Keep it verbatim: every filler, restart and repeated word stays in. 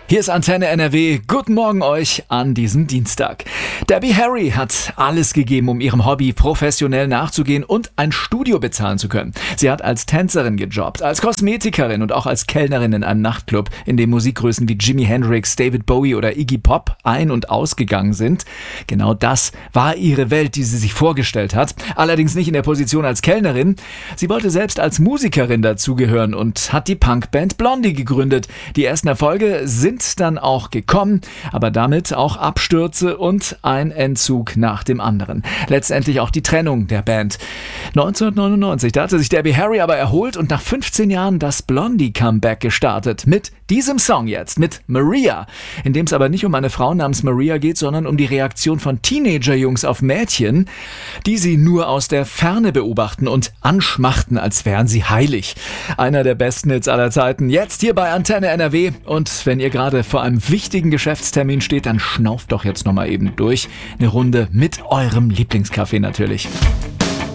Hier ist Antenne N R W. Guten Morgen euch an diesem Dienstag. Debbie Harry hat alles gegeben, um ihrem Hobby professionell nachzugehen und ein Studio bezahlen zu können. Sie hat als Tänzerin gejobbt, als Kosmetikerin und auch als Kellnerin in einem Nachtclub, in dem Musikgrößen wie Jimi Hendrix, David Bowie oder Iggy Pop ein- und ausgegangen sind. Genau das war ihre Welt, die sie sich vorgestellt hat. Allerdings nicht in der Position als Kellnerin. Sie wollte selbst als Musikerin dazugehören und hat die Punkband Blondie gegründet. Die ersten Erfolge sind dann auch gekommen, aber damit auch Abstürze und ein Entzug nach dem anderen. Letztendlich auch die Trennung der Band. neunzehnhundertneunundneunzig, da hatte sich Debbie Harry aber erholt und nach fünfzehn Jahren das Blondie-Comeback gestartet. Mit diesem Song jetzt, mit Maria, in dem es aber nicht um eine Frau namens Maria geht, sondern um die Reaktion von Teenager-Jungs auf Mädchen, die sie nur aus der Ferne beobachten und anschmachten, als wären sie heilig. Einer der besten Hits aller Zeiten, jetzt hier bei Antenne N R W. Und wenn ihr gerade vor einem wichtigen Geschäftstermin steht, dann schnauft doch jetzt nochmal eben durch. Eine Runde mit eurem Lieblingskaffee natürlich.